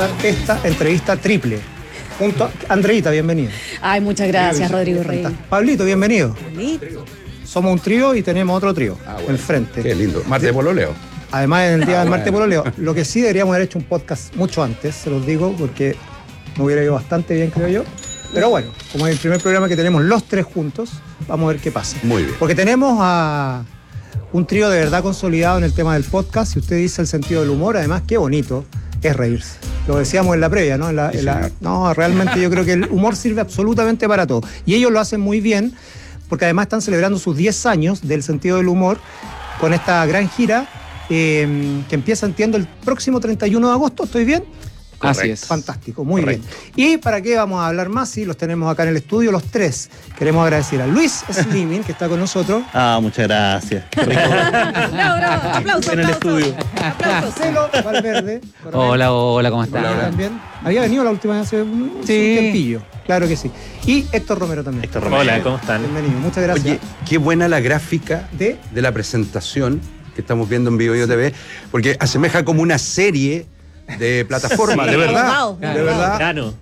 comenzar esta entrevista triple. Junto a Andreita, bienvenido. Ay, muchas gracias, Rodrigo Rey. Pablito, bienvenido. Bonito. Somos un trío y tenemos otro trío en el frente. Qué lindo. Martes de pololeo. Además, en el día del martes de pololeo. Lo que sí deberíamos haber hecho un podcast mucho antes, se los digo, porque me hubiera ido bastante bien, creo yo. Pero bueno, como es el primer programa que tenemos los tres juntos, vamos a ver qué pasa. Muy bien. Porque tenemos a un trío de verdad consolidado en el tema del podcast. Si usted dice el sentido del humor, además, qué bonito es reírse. Lo decíamos en la previa, ¿no? No, realmente yo creo que el humor sirve absolutamente para todo. Y ellos lo hacen muy bien, porque además están celebrando sus 10 años del sentido del humor con esta gran gira que empieza, entiendo, el próximo 31 de agosto. ¿Estoy bien? Correcto. Así es. Fantástico, muy bien. ¿Y para qué vamos a hablar más? Sí, los tenemos acá en el estudio, los tres. Queremos agradecer a Luis Slimin, que está con nosotros. Muchas gracias. Qué rico. Bravo, aplausos. En el estudio. Marcelo Valverde. Hola, ¿cómo estás? También. Había venido la última vez hace un tiempillo. Claro que sí. Y Héctor Romero también. Hola, ¿cómo están? Bienvenido, muchas gracias. Oye, qué buena la gráfica ¿De? la presentación que estamos viendo en Vivo Yo TV, porque asemeja como una serie de plataforma, Sí. de verdad. Wow. De verdad. Claro.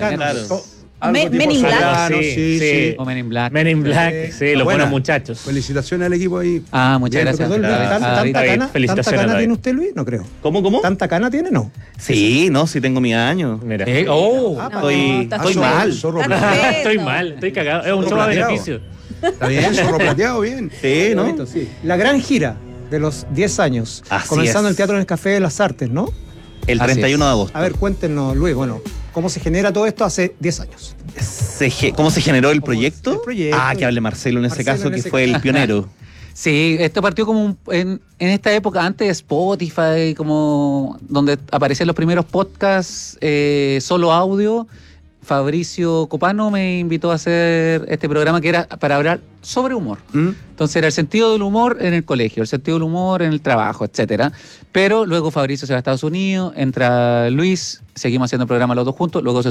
Men in Black. Sí. O Men in Black. Men in Black, sí, los Buena. buenos muchos. Felicitaciones al equipo ahí. Muchas gracias. Perdón, Luis, ¿tanta cana Felicitaciones, David. tiene usted, Luis? No creo. ¿Cómo? ¿Tanta cana tiene? No. Sí, no, sí tengo mis años. Mira. Estoy mal. Zorro Está plateado. perfecto. Estoy mal, estoy cagado. Es un Zorro show a plateado. beneficio. Está bien, zorro plateado, bien. Sí, ¿no? Bonito, sí. La gran gira de los 10 años. Así comenzando es. el Teatro en el Café de las Artes, ¿no? El Así 31 de agosto. A ver, cuéntenos, Luis, bueno, ¿cómo se genera todo esto hace 10 años? ¿Cómo se generó el ¿Cómo proyecto? el proyecto? Que hable Marcelo en ese Marcelo caso, en que ese fue caso. el pionero. Sí, esto partió como en esta época, antes de Spotify, como donde aparecían los primeros podcasts, solo audio. Fabricio Copano me invitó a hacer este programa que era para hablar sobre humor. Entonces era el sentido del humor en el colegio, el sentido del humor en el trabajo, etcétera. Pero luego Fabricio se va a Estados Unidos, entra Luis, seguimos haciendo el programa los dos juntos, luego se